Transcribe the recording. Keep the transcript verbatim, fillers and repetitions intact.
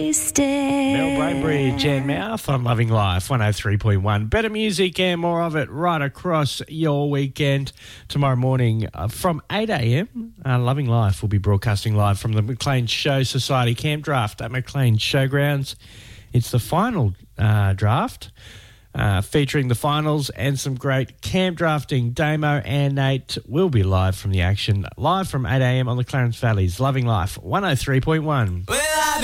Mel Brainbridge and Mouth on Loving Life, one oh three point one. Better music and more of it right across your weekend. Tomorrow morning uh, from eight a.m, uh, Loving Life will be broadcasting live from the McLean Show Society Camp Draft at McLean Showgrounds. It's the final uh, draft. Uh, featuring the finals and some great camp drafting. Damo and Nate will be live from the action, live from eight a.m. on the Clarence Valley's Loving Life, one oh three point one. Well,